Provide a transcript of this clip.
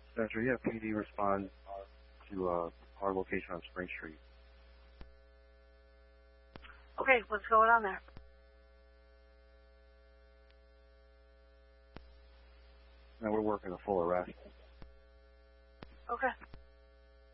Center, yeah, PD respond to our location on Spring Street. Okay, what's going on there? Now we're working a full arrest. Okay.